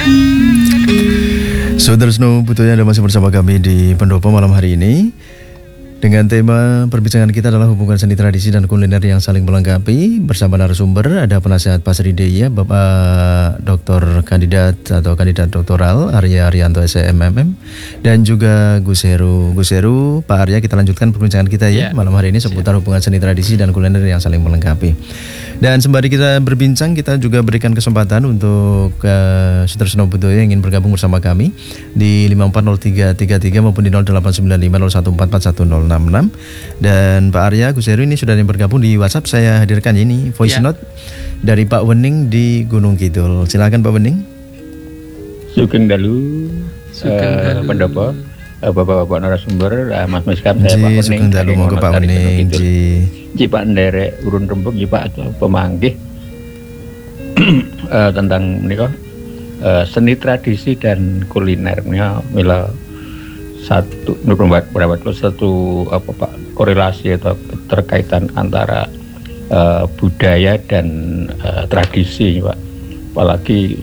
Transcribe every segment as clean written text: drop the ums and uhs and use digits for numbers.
Saudara Snow Putunya Anda masih bersama kami di Pendopo malam hari ini. Dengan tema perbincangan kita adalah hubungan seni tradisi dan kuliner yang saling melengkapi. Bersama narasumber ada penasehat Pasar Ideya Bapak Dr. Kandidat atau Kandidat Doktoral Arya Arianto SMMM dan juga Gus Heru. Gus Heru, Pak Arya, kita lanjutkan perbincangan kita ya malam hari ini seputar hubungan seni tradisi dan kuliner yang saling melengkapi. Dan sembari kita berbincang, kita juga berikan kesempatan untuk Saudara Snow Putunya yang ingin bergabung bersama kami di 540333 maupun di 089501441066. Dan Pak Arya, Gus Heru ini sudah bergabung di WhatsApp. Saya hadirkan ini voice note dari Pak Wening di Gunung Kidul. Silakan Pak Wening. Sugeng dalu, pendopo, bapak-bapak narasumber, Mas Miskam, saya Pak Wening. Sugeng dalu monggo Pak Wening. Ji Pak nderek urun rembug, ji Pak pemanggih tentang menika seni tradisi dan kulinernya mila satu korelasi atau keterkaitan antara budaya dan tradisi, Pak. Apalagi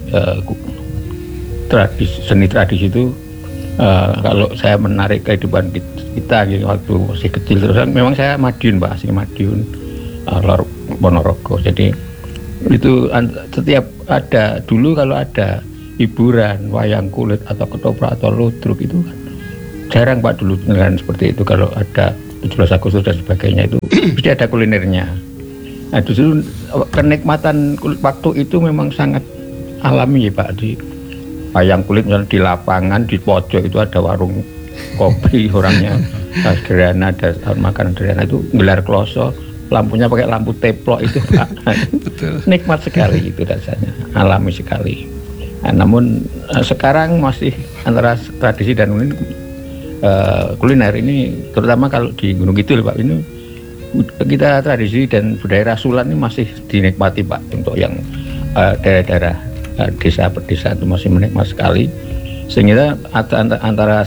seni tradisi itu kalau saya menarik kehidupan kita gitu, waktu masih kecil terus memang saya Madiun, Pak, asli Madiun, Lor Ponorogo. Jadi itu setiap ada dulu kalau ada hiburan wayang kulit atau ketoprak atau ludruk itu kan jarang, Pak, dulu dengan seperti itu. Kalau ada 17 Agustus dan sebagainya itu pasti ada kulinernya. Nah, justru kenikmatan waktu itu memang sangat alami ya, Pak. Di wayang kulit misalnya di lapangan di pojok itu ada warung kopi, orangnya sederhana, ada makanan sederhana itu gelar kloso, lampunya pakai lampu teplok itu, Pak. Betul. Nikmat sekali itu rasanya, alami sekali. Nah, namun sekarang masih antara tradisi dan kuliner ini, terutama kalau di Gunung Kidul, Pak, ini kita tradisi dan budaya rasulan ini masih dinikmati, Pak, untuk yang daerah-daerah desa pedesaan itu masih menikmat sekali. Sehingga antara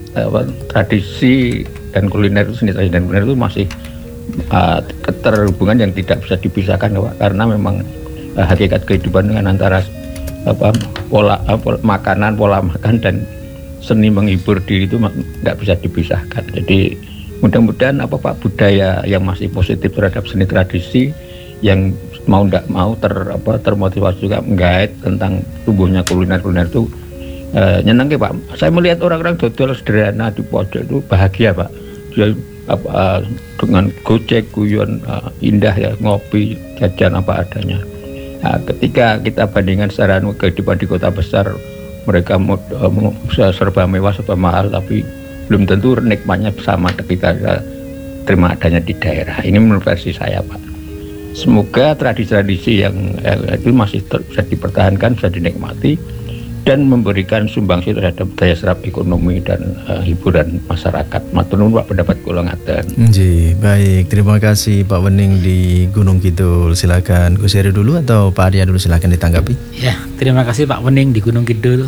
tradisi dan kuliner itu, seni tradisi dan kuliner itu masih keterhubungan yang tidak bisa dipisahkan, Pak, karena memang hakikat kehidupan dengan antara pola makan dan seni menghibur diri itu tidak bisa dipisahkan. Jadi mudah-mudahan Pak, budaya yang masih positif terhadap seni tradisi yang mau tidak mau termotivasi juga menggait tentang tumbuhnya kuliner itu nyenengke, Pak. Saya melihat orang-orang dodol sederhana di pojok itu bahagia, Pak. Dia dengan gocek guyon indah ya, ngopi jajan apa adanya. Nah, ketika kita bandingkan secara kehidupan di kota besar, mereka serba mewah, serba mahal, tapi belum tentu nikmatnya sama ketika terima adanya di daerah. Ini menurut versi saya, Pak. Semoga tradisi-tradisi yang itu masih bisa dipertahankan, bisa dinikmati, dan memberikan sumbangsi terhadap daya serap ekonomi dan hiburan masyarakat. Matur nuwun, Pak, pendapat kula ngaten. Baik, terima kasih Pak Wening di Gunung Kidul. Silakan Gus Heru dulu atau Pak Arya dulu, silakan ditanggapi. Ya, terima kasih Pak Wening di Gunung Kidul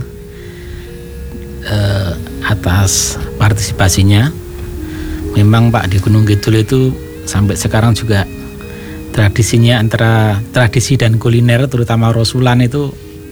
atas partisipasinya. Memang, Pak, di Gunung Kidul itu sampai sekarang juga tradisinya antara tradisi dan kuliner, terutama rasulan itu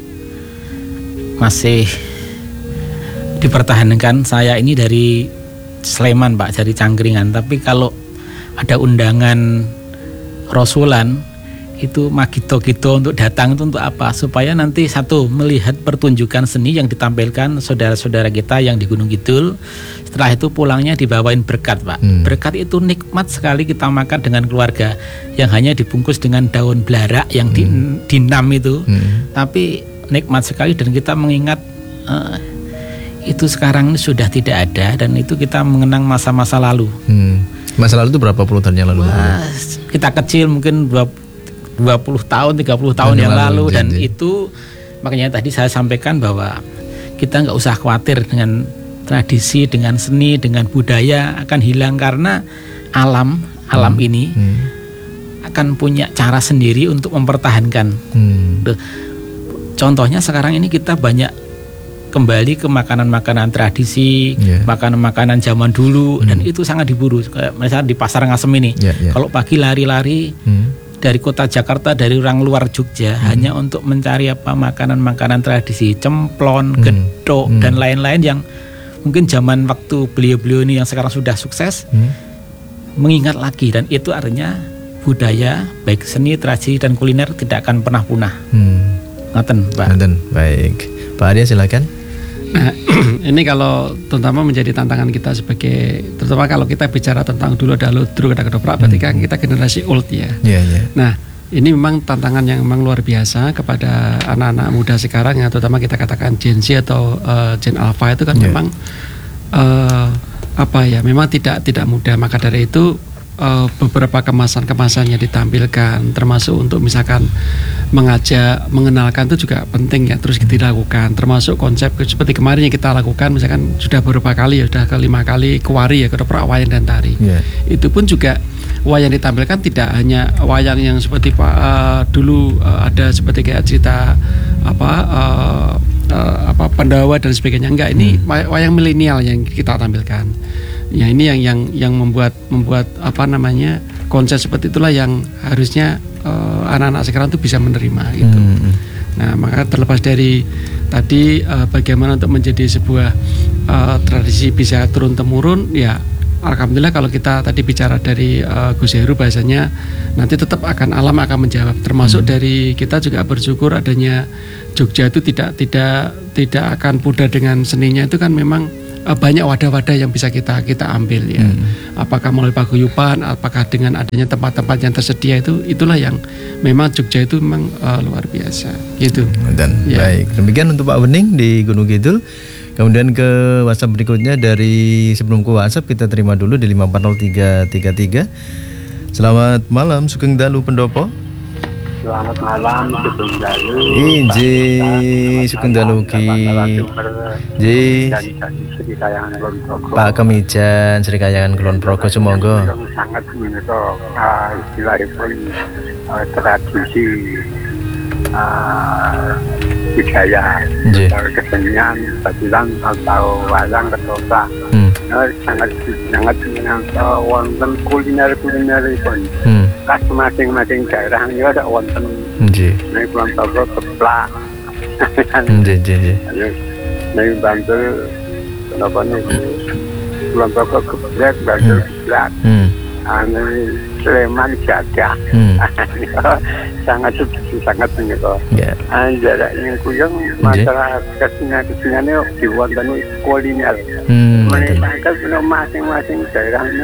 masih dipertahankan. Saya ini dari Sleman, Pak, dari Cangkringan, tapi kalau ada undangan rasulan itu magito-gito untuk datang itu untuk apa? Supaya nanti satu, melihat pertunjukan seni yang ditampilkan saudara-saudara kita yang di Gunung Kidul. Setelah itu pulangnya dibawain berkat, Pak. Berkat itu nikmat sekali kita makan dengan keluarga, yang hanya dibungkus dengan daun belarak yang dinam itu. Tapi nikmat sekali, dan kita mengingat itu sekarang sudah tidak ada, dan itu kita mengenang masa-masa lalu. Masa lalu itu berapa puluh tahun yang lalu? Kita kecil mungkin 20 tahun, 30 tahun yang lalu. Dan itu makanya tadi saya sampaikan bahwa kita nggak usah khawatir dengan tradisi, dengan seni, dengan budaya akan hilang, karena alam ini akan punya cara sendiri untuk mempertahankan. Contohnya sekarang ini kita banyak kembali ke makanan-makanan tradisi, makanan-makanan zaman dulu, dan itu sangat diburu. Kayak misalnya di Pasar Ngasem ini, kalau pagi lari-lari dari kota Jakarta, dari orang luar Jogja hanya untuk mencari makanan-makanan tradisi, cemplon, gedok dan lain-lain yang mungkin zaman waktu beliau-beliau ini yang sekarang sudah sukses mengingat lagi, dan itu artinya budaya baik seni, tradisi dan kuliner tidak akan pernah punah. Ngaten, Pak. Ngaten. Baik. Pak Arya silakan. Nah, ini kalau terutama menjadi tantangan kita sebagai, terutama kalau kita bicara tentang dulu ada ludruk, ada ketoprak, berarti kan kita generasi old ya. Nah, ini memang tantangan yang memang luar biasa kepada anak-anak muda sekarang, yang terutama kita katakan Gen Z atau Gen Alpha itu kan memang memang tidak mudah. Maka dari itu beberapa kemasan-kemasan yang ditampilkan, termasuk untuk misalkan mengajak, mengenalkan itu juga penting ya, terus dilakukan. Termasuk konsep seperti kemarin yang kita lakukan, misalkan sudah beberapa kali ya, sudah ke-5 kali kewari ya, ketoprak, wayang dan tari. Itu pun juga wayang ditampilkan tidak hanya wayang yang seperti dulu ada seperti kayak cerita Pandawa dan sebagainya. Enggak, ini wayang milenial yang kita tampilkan. Ya, ini yang membuat konsep seperti itulah yang harusnya anak-anak sekarang tuh bisa menerima gitu. Nah, maka terlepas dari tadi bagaimana untuk menjadi sebuah tradisi bisa turun temurun, ya alhamdulillah kalau kita tadi bicara dari Gus Heru, bahasanya nanti tetap alam akan menjawab. Termasuk dari kita juga bersyukur adanya Jogja itu tidak akan pudar dengan seninya. Itu kan memang banyak wadah-wadah yang bisa kita ambil ya. Apakah melalui paguyuban, apakah dengan adanya tempat-tempat yang tersedia, itulah yang memang Jogja itu memang luar biasa gitu. Dan baik, demikian untuk Pak Wening di Gunung Kidul. Kemudian ke WhatsApp berikutnya, dari sebelum ke WhatsApp kita terima dulu di 54033. Selamat malam Sugeng Dalu Pendopo. Selamat malam Sugeng Dalu. Inji Sugeng Dalu ki. Ji. Pak Kemijan Sri Kayangan Kulon Progo sumangga. Sangat menika istilahipun tradisi budaya kesenian batilan atau wayang ketoprak. Sangat wonten kuliner-kulineripun. Kas masing-masing daerah ini ada wonten. Nek Kulon Progo keplak. Nek Bantul napa niku Kulon Progo geblek, Bantul geblek. Ane Sleman jadah. Sangat menika. Jarak yang kuyang masalah kesenian ini diwanteni kuliner. Mereka masing-masing daerahnya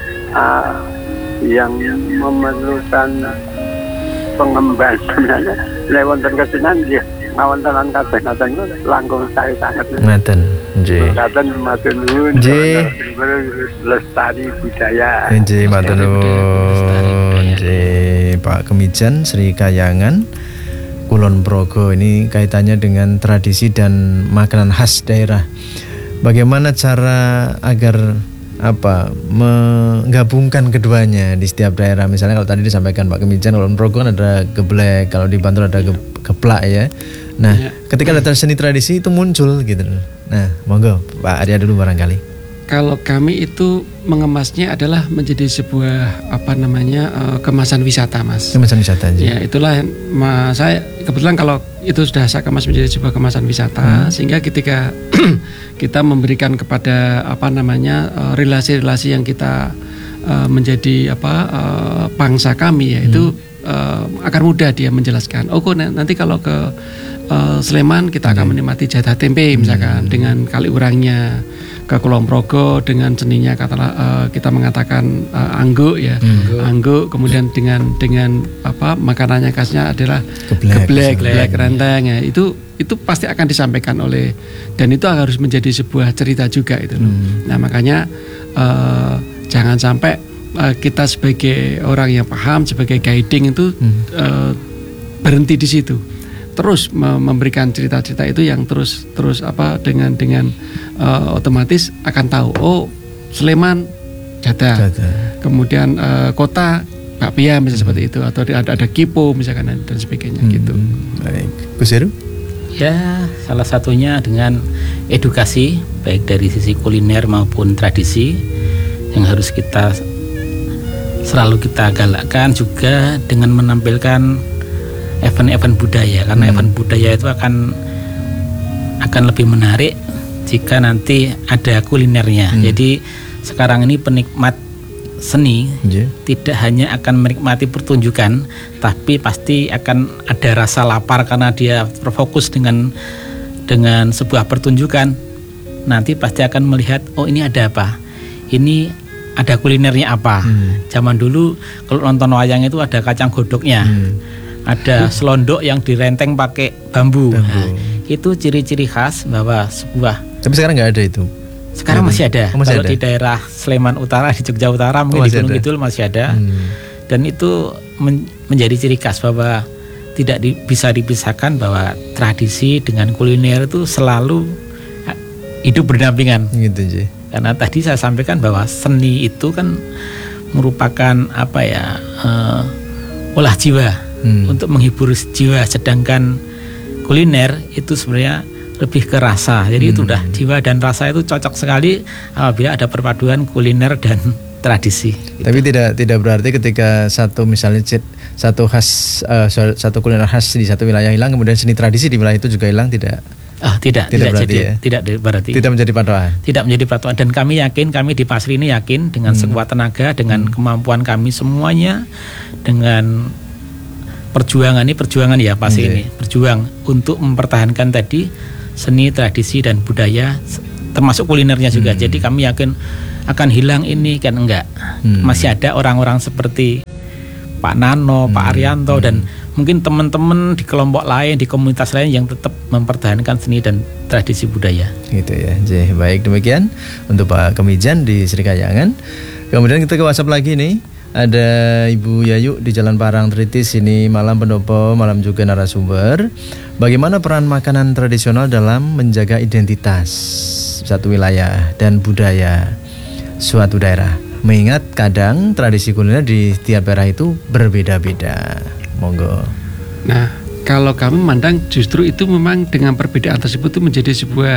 yang memerlukan pengembangan sebenarnya lewat kesenian dia ngawontenan kabeh ngaten langkung sae sanget. Ngaten. Nggih. Ngaten matur nuwun. Nggih. Lestari budaya. Nggih, matur nuwun. Nggih, Pak Kemijan Sri Kayangan Kulon Progo, ini kaitannya dengan tradisi dan makanan khas daerah. Bagaimana cara agar menggabungkan keduanya di setiap daerah? Misalnya kalau tadi disampaikan Pak Kemijan, Kulon Progo kan ada geblek, kalau di Bantul ada geplak ya. Nah, ketika ada seni tradisi itu muncul gitu. Nah, monggo Pak Arya dulu barangkali. Kalau kami itu mengemasnya adalah menjadi sebuah kemasan wisata, Mas. Kemasan wisata aja. Ya, itulah saya kebetulan kalau itu sudah saya kemas menjadi sebuah kemasan wisata, sehingga ketika kita memberikan kepada relasi-relasi yang kita menjadi bangsa kami ya, itu akan mudah dia menjelaskan. Nanti kalau ke Sleman kita akan menikmati jatah tempe misalkan dengan kali urangnya, ke Kulon Progo dengan seninya kita mengatakan angguk ya, angguk, kemudian dengan makanannya khasnya adalah geblek renteng ya, itu pasti akan disampaikan oleh, dan itu harus menjadi sebuah cerita juga itu. Nah makanya jangan sampai kita sebagai orang yang paham, sebagai guiding itu berhenti di situ. Terus memberikan cerita-cerita itu yang terus dengan otomatis akan tahu Sleman jatah. Kemudian kota bakpia misalnya seperti itu, atau ada kipo misalkan dan sebagainya gitu. Baik, Gus Heru? Ya, salah satunya dengan edukasi baik dari sisi kuliner maupun tradisi yang harus kita selalu kita galakkan juga dengan menampilkan event-event budaya, karena event budaya itu akan lebih menarik jika nanti ada kulinernya. Jadi sekarang ini penikmat seni tidak hanya akan menikmati pertunjukan, tapi pasti akan ada rasa lapar karena dia terfokus dengan sebuah pertunjukan. Nanti pasti akan melihat, oh ini ada apa, ini ada kulinernya apa. Zaman dulu kalau nonton wayang itu ada kacang godoknya, ada selondok yang direnteng pakai bambu. Nah, itu ciri-ciri khas bahwa sebuah. Tapi sekarang nggak ada itu. Sekarang masih ada. Masih Kalau ada? Di daerah Sleman Utara, di Jogja Utara, mungkin di Gunung Kidul masih ada. Dan itu menjadi ciri khas bahwa tidak bisa dipisahkan, bahwa tradisi dengan kuliner itu selalu hidup berdampingan. Gitu sih. Karena tadi saya sampaikan bahwa seni itu kan merupakan olah jiwa untuk menghibur jiwa, sedangkan kuliner itu sebenarnya lebih ke rasa. Jadi itu udah jiwa dan rasa itu cocok sekali apabila ada perpaduan kuliner dan tradisi. Tapi tidak berarti ketika satu kuliner khas di satu wilayah hilang, kemudian seni tradisi di wilayah itu juga hilang, tidak. Tidak berarti tidak menjadi patokan. Tidak menjadi patokan. Dan kami di Pasri ini yakin dengan sekuat tenaga, dengan kemampuan kami semuanya, dengan perjuangan ya Pasri ini berjuang untuk mempertahankan tadi seni, tradisi dan budaya, termasuk kulinernya juga. Jadi kami yakin akan hilang ini kan enggak. Masih ada orang-orang seperti Pak Nano, Pak Arianto dan mungkin teman-teman di kelompok lain, di komunitas lain yang tetap mempertahankan seni dan tradisi budaya. Gitu ya. Jadi baik, demikian untuk Pak Kemijan di Sri Kayangan. Kemudian kita ke WhatsApp lagi nih. Ada Ibu Yayu di Jalan Parang Tritis ini, malam pendopo, malam juga narasumber. Bagaimana peran makanan tradisional dalam menjaga identitas satu wilayah dan budaya suatu daerah? Mengingat kadang tradisi kuliner di tiap daerah itu berbeda-beda. Monggo. Nah, kalau kami memandang justru itu memang dengan perbedaan tersebut itu menjadi sebuah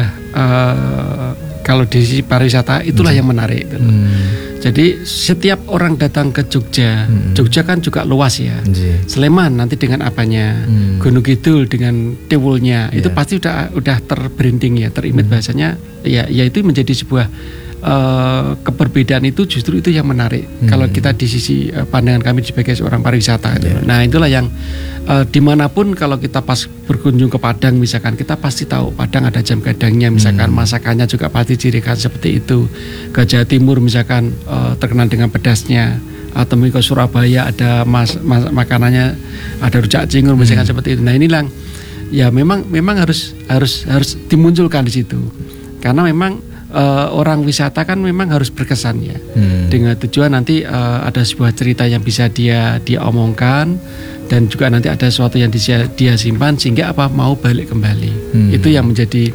kalau di sisi pariwisata itulah yang menarik. Jadi setiap orang datang ke Jogja, Jogja kan juga luas ya. Sleman nanti dengan apanya, Gunung Kidul dengan tiwulnya, itu pasti udah terbranding ya, terimit bahasanya. Ya itu menjadi sebuah keberbedaan itu justru itu yang menarik. Kalau kita di sisi pandangan kami sebagai seorang pariwisata. Nah itulah yang dimanapun kalau kita pas berkunjung ke Padang misalkan, kita pasti tahu Padang ada jam gadangnya misalkan, masakannya juga pasti ciri khas seperti itu. Ke Jawa Timur misalkan terkenal dengan pedasnya, atau ke Surabaya ada makanannya, ada rujak cingur misalkan seperti itu. Nah inilah ya memang harus dimunculkan di situ, karena memang orang wisata kan memang harus berkesan ya, dengan tujuan nanti ada sebuah cerita yang bisa dia omongkan, dan juga nanti ada sesuatu yang dia simpan sehingga mau balik kembali. Itu yang menjadi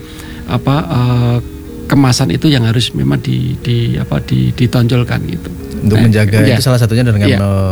kemasan itu yang harus memang ditonjolkan gitu. Untuk menjaga itu salah satunya dengan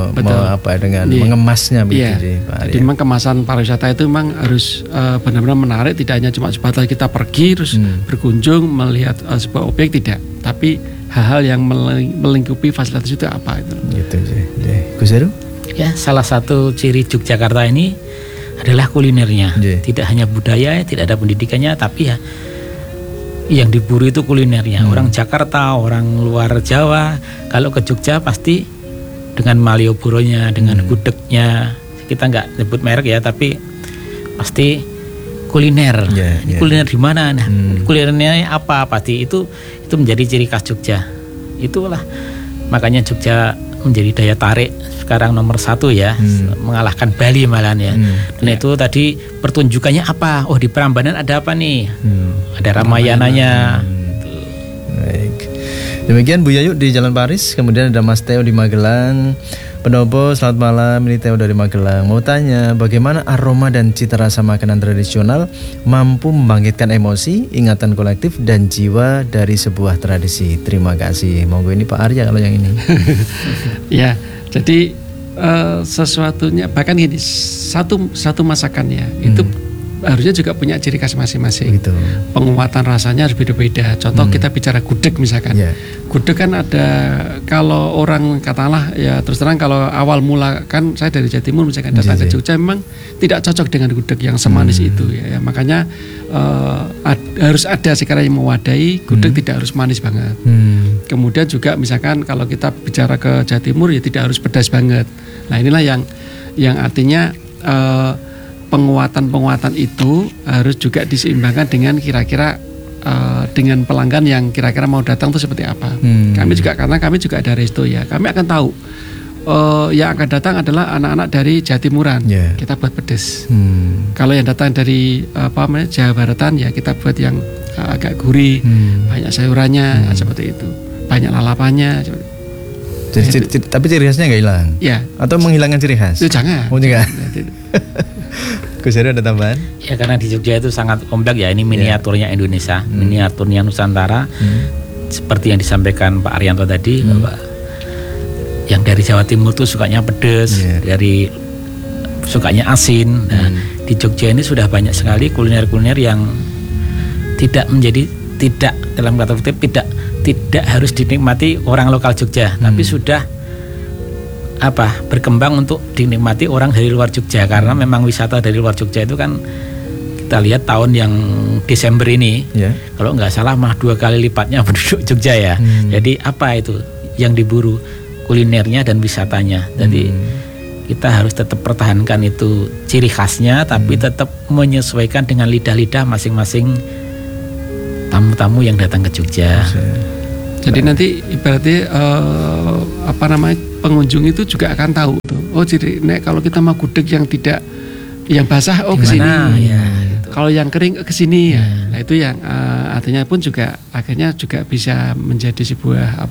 mengemasnya begitu. Jadi memang kemasan pariwisata itu memang harus benar-benar menarik, tidak hanya cuma sebatas kita pergi terus berkunjung melihat sebuah objek, tidak, tapi hal-hal yang melingkupi fasilitas itu apa itu. Gitu sih. Gus Heru? Ya, salah satu ciri Yogyakarta ini adalah kulinernya. Tidak hanya budaya, tidak ada pendidikannya, tapi ya yang diburu itu kulinernya. Orang Jakarta, orang luar Jawa, kalau ke Jogja pasti dengan Malioboro-nya, dengan gudegnya. Kita nggak nyebut merek ya, tapi pasti kuliner. Kuliner di mana? Nah, kulinernya apa? Pasti itu menjadi ciri khas Jogja. Itulah makanya Jogja menjadi daya tarik sekarang nomor 1 ya, mengalahkan Bali malahan ya. Dan itu tadi pertunjukannya apa? Oh, di Prambanan ada apa nih? Ada Ramayananya. Baik. Demikian Bu Yayu di Jalan Paris. Kemudian ada Mas Theo di Magelang. Pendopo, selamat malam. Ini Theo dari Magelang. Mau tanya, bagaimana aroma dan cita rasa makanan tradisional mampu membangkitkan emosi, ingatan kolektif dan jiwa dari sebuah tradisi? Terima kasih. Monggo ini Pak Arya kalau yang ini. Ya, jadi sesuatunya bahkan gini, satu masakan ya itu harusnya juga punya ciri khas masing-masing. Gitu. Penguatan rasanya harus beda-beda. Contoh kita bicara gudeg misalkan. Gudeg kan ada, kalau orang katalah ya terus terang kalau awal mula kan saya dari Jawa Timur misalkan datang ke Jogja memang tidak cocok dengan gudeg yang semanis itu ya. Makanya harus ada sekarang yang mewadahi gudeg tidak harus manis banget. Kemudian juga misalkan kalau kita bicara ke Jawa Timur ya tidak harus pedas banget. Nah inilah yang artinya penguatan itu harus juga diseimbangkan dengan kira-kira dengan pelanggan yang kira-kira mau datang itu seperti apa. Kami juga, karena kami juga ada resto ya, kami akan tahu yang akan datang adalah anak-anak dari Jawa Timuran, kita buat pedas. Kalau yang datang dari Jawa Baratan ya kita buat yang agak gurih, banyak sayurannya seperti itu, banyak lalapannya. Tapi ciri khasnya nggak hilang? Ya. Atau menghilangkan ciri khas? Itu jangan. Oh jangan. Gus Heru ada tambahan? Ya karena di Jogja itu sangat kompleks ya, ini miniaturnya Indonesia, miniaturnya Nusantara, seperti yang disampaikan Pak Arianto tadi, bahwa yang dari Jawa Timur tuh sukanya pedas, dari sukanya asin. Nah, di Jogja ini sudah banyak sekali kuliner-kuliner yang tidak dalam kata kutip tidak harus dinikmati orang lokal Jogja, tapi sudah berkembang untuk dinikmati orang dari luar Jogja, karena memang wisata dari luar Jogja itu kan kita lihat tahun yang Desember ini kalau nggak salah mah 2 kali lipatnya penduduk Jogja ya. Jadi apa itu yang diburu? Kulinernya dan wisatanya. Jadi kita harus tetap pertahankan itu ciri khasnya, tapi tetap menyesuaikan dengan lidah-lidah masing-masing tamu-tamu yang datang ke Jogja. Jadi nanti ibaratnya pengunjung itu juga akan tahu tuh. Oh jadi kalau kita mau gudeg yang tidak yang basah ke sini. Ya, gitu. Kalau yang kering ke sini ya. Nah itu yang artinya pun juga akhirnya juga bisa menjadi sebuah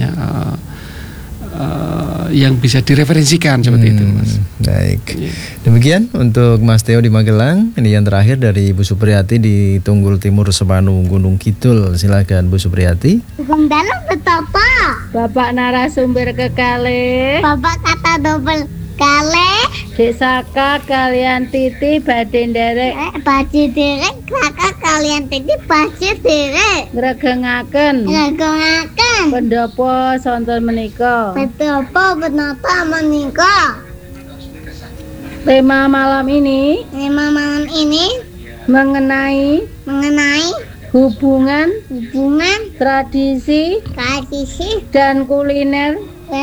yang bisa direferensikan seperti itu, Mas. Baik. Demikian untuk Mas Theo di Magelang. Ini yang terakhir dari Bu Supriyati di Tunggul Timur Sepanu Gunung Kidul. Silakan Bu Supriyati. Dalam betapa Bapak narasumber kekalih, Bapak kata double kale Desaka kalian Titi badhe nderek badhe derek kakak kalian Titi badhe derek ngregengaken pendopo sonten menika tema malam ini mengenai hubungan tradisi dan kuliner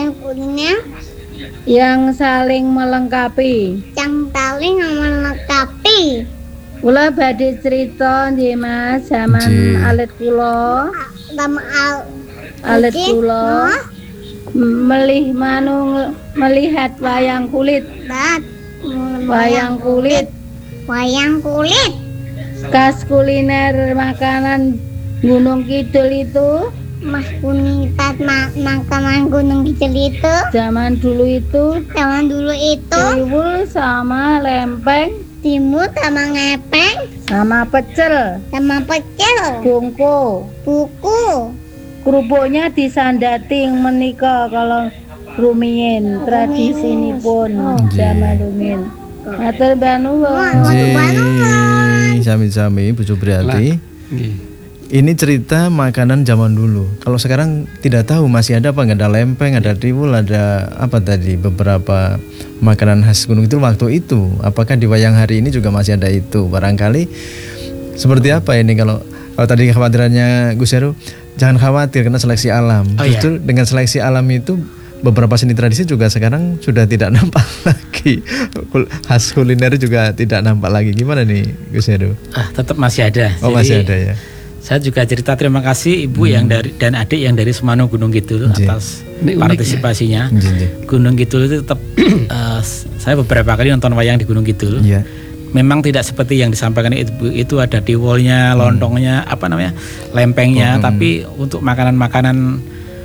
yang saling melengkapi. Kula badhe cerita nggih Mas, zaman alit kula. Melihat wayang kulit. Khas kuliner makanan Gunung Kidul itu. Mas Kunitat makanan Gunung Kidul itu zaman dulu itu tiwul sama lempeng, timun sama ngepeng, sama pecel bungku kerupuknya disandati menika kalau rumiyin tradisinipun zaman rumiyin. Matur nuwun. Sami-sami Bu Supriyati. Ini cerita makanan zaman dulu. Kalau sekarang tidak tahu masih ada apa, nggak ada lempeng, ada tiwul, ada apa tadi beberapa makanan khas Gunung Kidul waktu itu. Apakah di wayang hari ini juga masih ada itu? Barangkali seperti apa ini kalau tadi kekhawatirannya Gus Heru, jangan khawatir karena seleksi alam. Justru dengan seleksi alam itu beberapa seni tradisi juga sekarang sudah tidak nampak lagi. Khas kuliner juga tidak nampak lagi. Gimana nih Gus Heru? Tetap masih ada. Oh, masih ada ya. Saya juga cerita terima kasih Ibu yang dari dan adik yang dari Semanu Gunung Kidul atas partisipasinya. Gunung Kidul itu tetap saya beberapa kali nonton wayang di Gunung Kidul. Memang tidak seperti yang disampaikan itu ada tiwolnya, lontongnya, lempengnya, tapi untuk makanan-makanan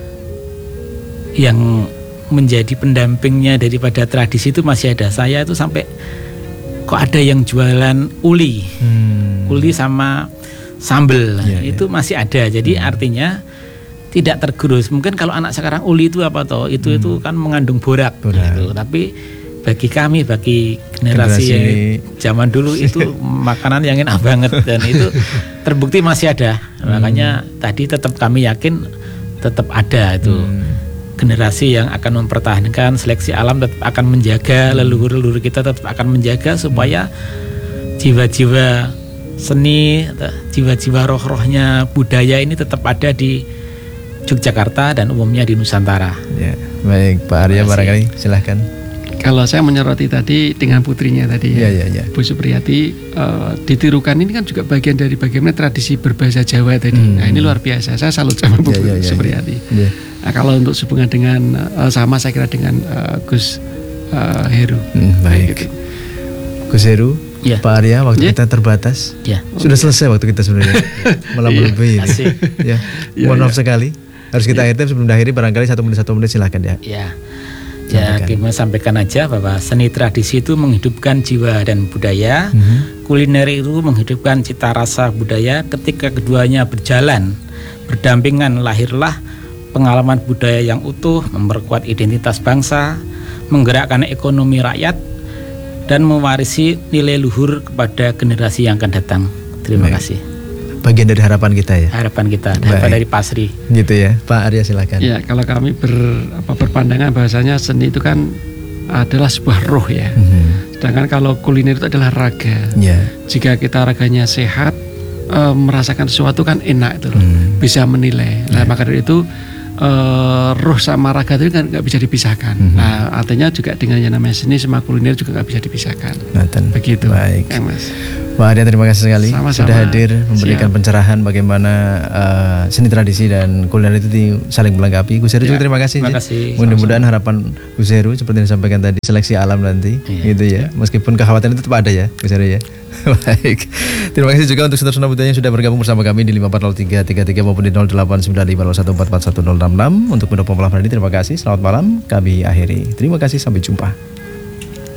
yang menjadi pendampingnya daripada tradisi itu masih ada. Saya itu sampai kok ada yang jualan uli sama sambel, itu masih ada. Jadi artinya tidak tergerus. Mungkin kalau anak sekarang uli itu apa toh? Itu kan mengandung borak. Gitu. Tapi bagi kami, bagi generasi zaman dulu itu makanan yang enak banget dan itu terbukti masih ada. Makanya tadi tetap kami yakin tetap ada itu. Generasi yang akan mempertahankan seleksi alam tetap akan menjaga, leluhur-leluhur kita tetap akan menjaga supaya jiwa-jiwa seni, jiwa-jiwa roh-rohnya budaya ini tetap ada di Yogyakarta dan umumnya di Nusantara. Ya, baik Pak Arya, barangkali silahkan. Kalau saya menyoroti tadi dengan putrinya tadi Ya. Bu Supriyati, ditirukan ini kan juga bagian dari bagaimana tradisi berbahasa Jawa tadi. Nah ini luar biasa, saya salut sama Bu Supriyati. Ya. Nah, kalau untuk hubungan dengan sama saya kira dengan Gus Heru. Baik. Gitu. Gus Heru, Ya. Pak Arya, waktu Ya. kita terbatas. Ya. Sudah selesai waktu kita sebenarnya. Malah melebihi. Asik. Ya. Mohon maaf sekali. Harus kita akhiri, sebelum diakhiri barangkali 1 menit silahkan ya. Ya, kita sampaikan aja bahwa seni tradisi itu menghidupkan jiwa dan budaya, kuliner itu menghidupkan cita rasa budaya. Ketika keduanya berjalan, berdampingan, lahirlah pengalaman budaya yang utuh, memperkuat identitas bangsa, menggerakkan ekonomi rakyat, dan mewarisi nilai luhur kepada generasi yang akan datang. Terima kasih. Bagian dari harapan kita ya. Harapan kita, harapan dari Pasri. Gitu ya, Pak Arya silakan. Ya, kalau kami berpandangan bahasanya seni itu kan adalah sebuah roh ya. Sedangkan kalau kuliner itu adalah raga. Ya. Jika kita raganya sehat, merasakan sesuatu kan enak itu loh. Bisa menilai. Nah, maka dari itu roh sama raga itu kan nggak bisa dipisahkan. Nah, artinya juga dengan yang namanya seni sama kuliner juga nggak bisa dipisahkan. Begitu. Baik. Ya, Mas. Pak Arya, terima kasih sekali. Sama-sama. Sudah hadir memberikan pencerahan bagaimana seni tradisi dan kuliner itu saling melengkapi. Gus Heru juga terima kasih. Terima kasih. Mudah-mudahan harapan Gus Heru seperti yang disampaikan tadi, seleksi alam nanti, gitu ya. Meskipun kekhawatiran itu tetap ada ya, Gus Heru ya. Baik. Terima kasih juga untuk saudara budaya yang sudah bergabung bersama kami di 540333 maupun di 089501441066 untuk mendukung malam hari ini. Terima kasih. Selamat malam. Kami akhiri. Terima kasih. Sampai jumpa.